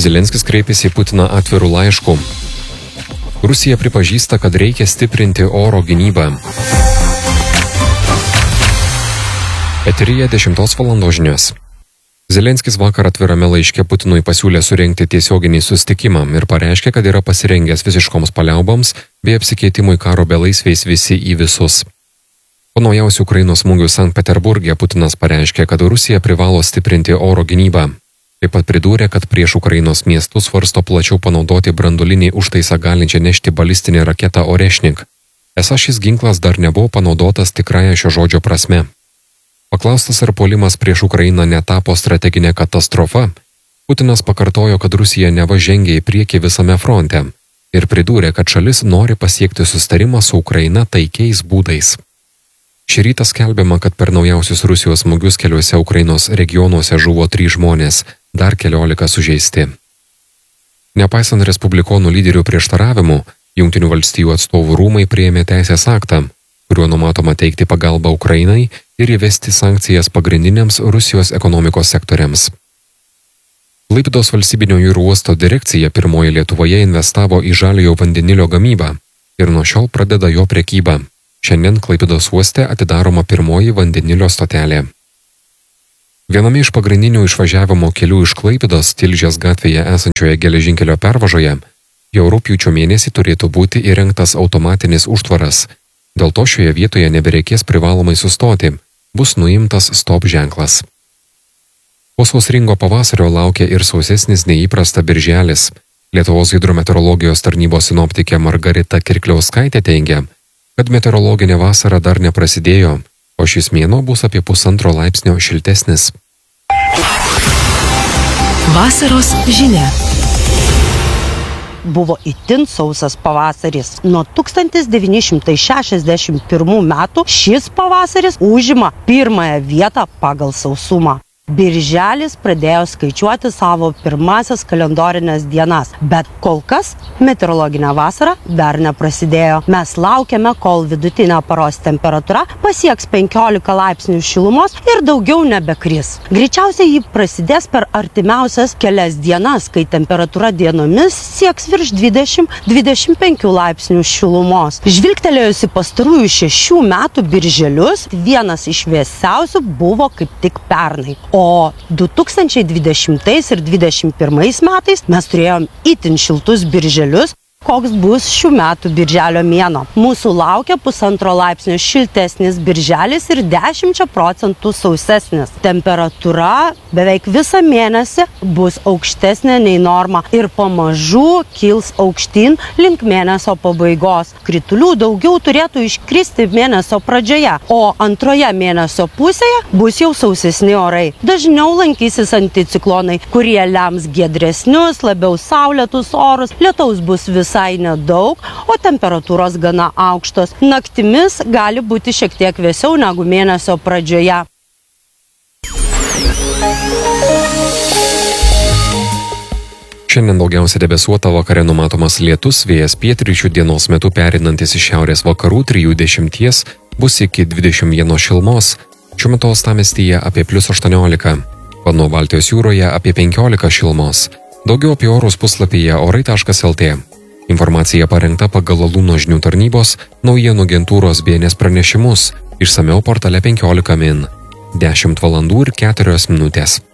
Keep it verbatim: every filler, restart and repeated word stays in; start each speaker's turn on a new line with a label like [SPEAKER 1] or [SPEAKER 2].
[SPEAKER 1] Zelenskis kreipėsi į Putiną atvirų laiškų. Rusija pripažįsta, kad reikia stiprinti oro gynybą. Eteryje dešimtos valandos žinios. Zelenskis vakar atvirame laiške Putinui pasiūlė surengti tiesioginį susitikimą ir pareiškė, kad yra pasirengęs visiškoms paliauboms bei apsikeitimui karo belaisviais visi į visus. Po naujausių Ukrainos smūgių Sankt Peterburge Putinas pareiškė, kad Rusija privalo stiprinti oro gynybą. Taip pat pridūrė, kad prieš Ukrainos miestus svarsto plačiau panaudoti branduolinį užtaisą galinčią nešti balistinį raketą Orešnik. Esą šis ginklas dar nebuvo panaudotas tikrąja šio žodžio prasme. Paklaustas, ar puolimas prieš Ukrainą netapo strateginė katastrofa, Putinas pakartojo, kad Rusija neva žengia į priekį visame fronte ir pridūrė, kad šalis nori pasiekti susitarimą su Ukraina taikiais būdais. Šį rytą skelbiama, kad per naujausius Rusijos smūgius keliuose Ukrainos regionuose žuvo trys žmonės, dar keliolika sužeisti. Nepaisant respublikonų lyderių prieštaravimų, Jungtinių valstijų atstovų rūmai priėmė teisės aktą, kuriuo numatoma teikti pagalbą Ukrainai ir įvesti sankcijas pagrindiniams Rusijos ekonomikos sektoriams. Klaipėdos valstybinio jūrų uosto direkcija pirmoji Lietuvoje investavo į žaliojo vandenilio gamybą ir nuo šiol pradeda jo prekybą. Šiandien Klaipėdos uoste atidaroma pirmoji vandenilio stotelė. Viename iš pagrindinių išvažiavimo kelių iš Klaipėdos Tilžės gatvėje esančioje geležinkelio pervažoje jau rugpjūčio mėnesį turėtų būti įrengtas automatinis užtvaras. Dėl to šioje vietoje nebereikės privalomai sustoti, bus nuimtas stop ženklas. Po sausringo pavasario laukia ir sausesnis neįprasta birželis. Lietuvos hidrometeorologijos tarnybos sinoptikė Margarita Kirkliauskaitė teigia, kad meteorologinė vasara dar neprasidėjo, o šis mėnuo bus apie pusantro laipsnio šiltesnis.
[SPEAKER 2] Vasaros žinia. Buvo itin sausas pavasaris. Nuo tūkstantis devyni šimtai šešiasdešimt pirmų metų šis pavasaris užima pirmąją vietą pagal sausumą. Birželis pradėjo skaičiuoti savo pirmasias kalendorinės dienas, bet kol kas meteorologinė vasara dar neprasidėjo. Mes laukiame, kol vidutinė paros temperatūra pasieks penkiolika laipsnių šilumos ir daugiau nebekris. Greičiausiai ji prasidės per artimiausias kelias dienas, kai temperatūra dienomis sieks virš dvidešimt dvidešimt penkių laipsnių šilumos. Žvilgtelėjus į pastarųjų šešių metų birželius, vienas iš vėsiausių buvo kaip tik pernai. O du tūkstančiai dvidešimtais ir dvidešimt pirmais metais mes turėjom itin šiltus birželius. Koks bus šių metų birželio mėnuo? Mūsų laukia pusantro laipsnio šiltesnis birželis ir dešimčia procentų sausesnis. Temperatūra beveik visą mėnesį bus aukštesnė nei norma ir pamažu kils aukštyn link mėnesio pabaigos. Kritulių daugiau turėtų iškristi mėnesio pradžioje, o antroje mėnesio pusėje bus jau sausesni orai. Dažniau lankysis anticiklonai, kurie lems giedresnius, labiau saulėtus orus. Lietaus bus vis visai nedaug, o temperatūros gana aukštos. Naktimis gali būti šiek tiek vėsiau negu mėnesio pradžioje.
[SPEAKER 1] Šiandien daugiausia debesuota, vakare numatomas lietus, vėjas pietryčių, dienos metu pereinantis iš šiaurės vakarų trijų dešimties, bus iki dvidešimt vienos šilumos. Šiuo metu uostamiestyje apie plius aštuoniolika, o nuo Baltijos jūroje apie penkiolika šilumos. Daugiau apie orus puslapyje orai taškas lt. Informacija parengta pagal Alūno žinių tarnybos naujienų agentūros B N S pranešimus, išsamiau portale penkiolika min. dešimt valandų ir keturios minutės.